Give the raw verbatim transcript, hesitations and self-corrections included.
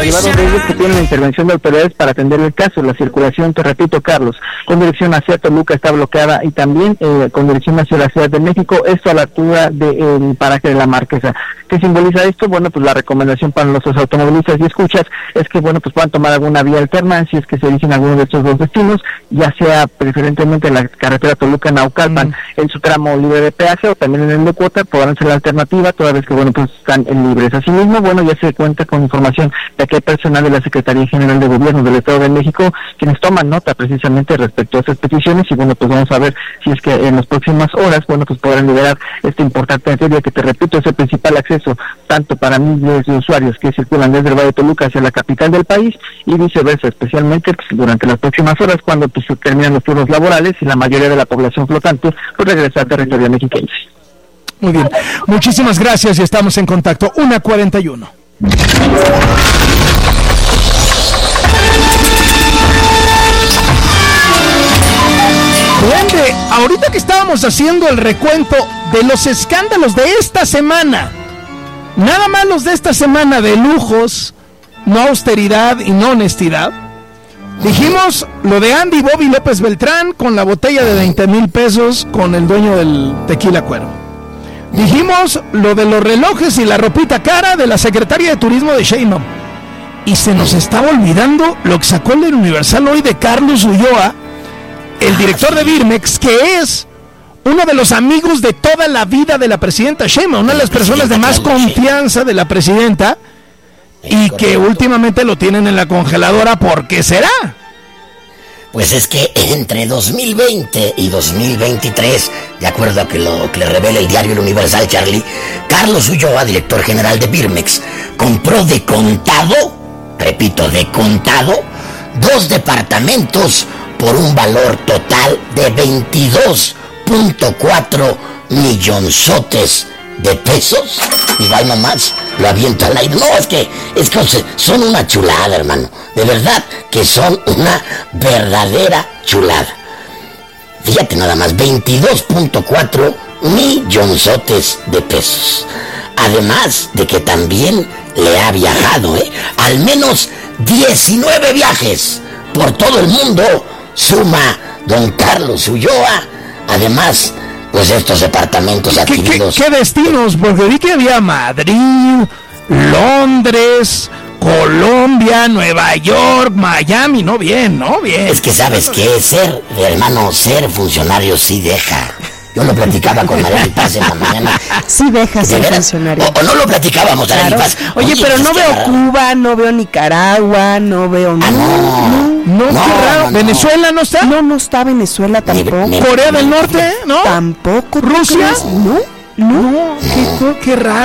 derivado de ellos que tienen la intervención de autoridades para atender el caso. La circulación, te repito, Carlos, con dirección hacia Toluca está bloqueada y también eh, con dirección hacia la Ciudad de México, esto a la altura del paraje de la Marquesa. ¿Qué simboliza esto? Bueno, pues la recomendación para nuestros automovilistas y escuchas es que, bueno, pues puedan tomar alguna vía alterna si es que se dirigen a alguno de estos dos destinos, ya sea preferentemente la carretera Toluca-Naucalpan mm. en su tramo libre de peaje o también en el de cuota, podrán ser la alternativa, toda vez que, bueno, pues están en libres. Asimismo, bueno, ya se cuenta con información de que hay personal de la Secretaría General de Gobierno del Estado de México quienes toman nota precisamente respecto a estas peticiones y, bueno, pues vamos a ver si es que en las próximas horas, bueno, pues podrán liberar esta importante materia que, te repito, es el principal acceso tanto para miles de usuarios que circulan desde el Valle de Toluca hacia la capital del país y viceversa, especialmente pues, durante las próximas horas cuando pues, se terminan los turnos laborales y la mayoría de la población flotante pues regresa al territorio mexicano. Muy bien, muchísimas gracias y estamos en contacto. una cuarenta y uno. Duende, ahorita que estábamos haciendo el recuento de los escándalos de esta semana, nada más los de esta semana de lujos, no austeridad y no honestidad, dijimos lo de Andy Bobby López Beltrán con la botella de veinte mil pesos con el dueño del Tequila Cuervo. Dijimos lo de los relojes y la ropita cara de la secretaria de Turismo de Sheinbaum. Y se nos estaba olvidando lo que sacó el Universal hoy de Carlos Ulloa, el director de Birmex, que es uno de los amigos de toda la vida de la presidenta Sheinbaum, una de las personas de más confianza de la presidenta, y que últimamente lo tienen en la congeladora. ¿Por qué será? Pues es que entre dos mil veinte y dos mil veintitrés, de acuerdo a que lo que le revela el diario El Universal, Charlie, Carlos Ulloa, director general de Birmex, compró de contado, repito, de contado, dos departamentos por un valor total de veintidós punto cuatro millonzotes de pesos. Y va nomás, lo aviento al aire. No, es que, es que son una chulada, hermano. De verdad que son una verdadera chulada. Fíjate nada más, veintidós punto cuatro millonzotes de pesos. Además de que también le ha viajado, ¿eh? Al menos diecinueve viajes por todo el mundo suma don Carlos Ulloa. Además, pues estos departamentos adquiridos. ¿Qué, qué, qué destinos? Porque vi que había Madrid, Londres, Colombia, Nueva York, Miami. No, bien, no, bien. Es que sabes que ser, hermano, ser funcionario sí deja. Yo lo platicaba con María Paz en la mañana. Sí deja ser funcionario. O, o no lo platicábamos, claro. Paz. Oye, Oye, pero pues no veo raro. Cuba, no veo Nicaragua, no veo... Ah, no, no, no, no, qué raro. No, no. ¿Venezuela no está? No, no está Venezuela tampoco. Me, me, ¿Corea me, del Norte? ¿No? Tampoco. ¿Rusia? No, no. no. Qué, qué raro.